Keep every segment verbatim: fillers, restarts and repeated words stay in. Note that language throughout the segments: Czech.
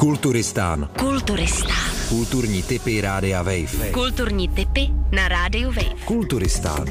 Kulturistán. Kulturistán. Kulturní tipy Rádia Wave. Kulturní tipy na Rádiu Wave. Kulturistán.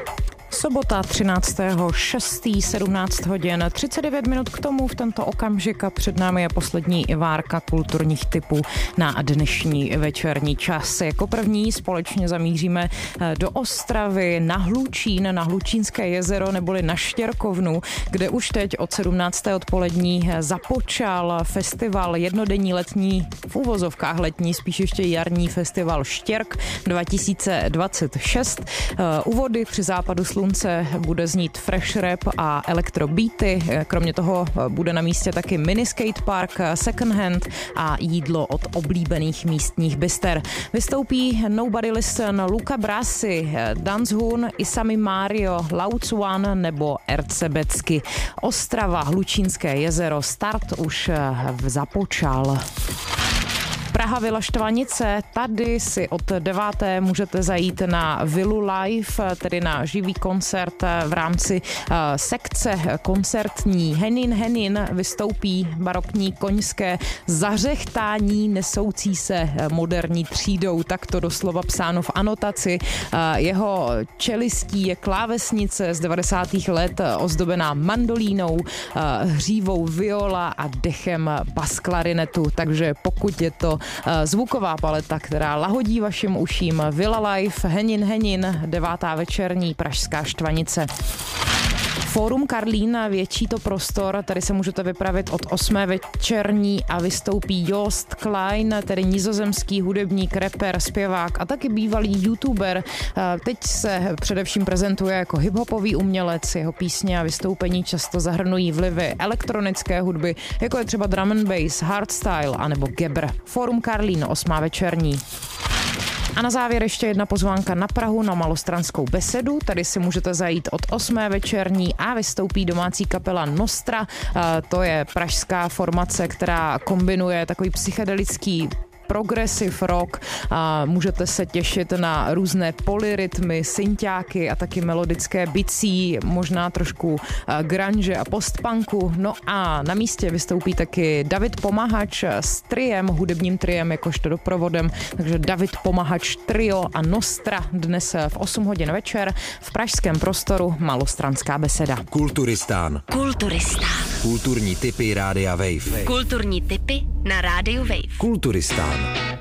Sobota třináctého šestého sedmnáct hodin třicet devět minut k tomu v tento okamžik a před námi je poslední várka kulturních tipů na dnešní večerní čas. Jako první společně zamíříme do Ostravy na Hlučín, na Hlučínské jezero neboli na Štěrkovnu, kde už teď od sedmnácté odpolední započal festival jednodenní letní, v uvozovkách letní, spíš ještě jarní festival Štěrk dva tisíce dvacet šest. Úvody při západu slunce bude znít fresh rap a elektrobeaty. Kromě toho bude na místě taky mini skatepark, second hand a jídlo od oblíbených místních byster. Vystoupí Nobody Listen, Luca Brasi, Danzhun, Isami Mario, Lauc One nebo Ercebecky. Ostrava, Hlučínské jezero, start už započal. Praha Vila Štvanice, tady si od deváté můžete zajít na Vilu Live, tedy na živý koncert v rámci uh, sekce koncertní. Henin Henin vystoupí barokní koňské zařechtání nesoucí se moderní třídou, tak to doslova psáno v anotaci. Uh, jeho čelistí je klávesnice z devadesátých let ozdobená mandolínou, uh, hřívou viola a dechem basklarinetu, takže pokud je to zvuková paleta, která lahodí vašim uším. Villa Live, Henin Henin, devátá večerní Pražská Štvanice. Fórum Karlín, větší to prostor, tady se můžete vypravit od osmé večerní a vystoupí Joost Klein, tedy nizozemský hudebník, rapper, zpěvák a taky bývalý youtuber. Teď se především prezentuje jako hiphopový umělec, jeho písně a vystoupení často zahrnují vlivy elektronické hudby, jako je třeba drum and bass, hardstyle anebo gebr. Fórum Karlín, osmá večerní. A na závěr ještě jedna pozvánka na Prahu na Malostranskou besedu. Tady si můžete zajít od osmé večerní a vystoupí domácí kapela Nostra. To je pražská formace, která kombinuje takový psychedelický progressive rock a můžete se těšit na různé polyrytmy, synťáky a taky melodické bicí, možná trošku grunge a postpunku. No a na místě vystoupí taky David Pomahač s triem, hudebním triem jakožto doprovodem, takže David Pomahač trio a Nostra dnes v osm hodin večer v pražském prostoru Malostranská beseda. Kulturistán. Kulturistán. Kulturní tipy Rádia Wave. Kulturní tipy na Rádiu Wave. Kulturistán.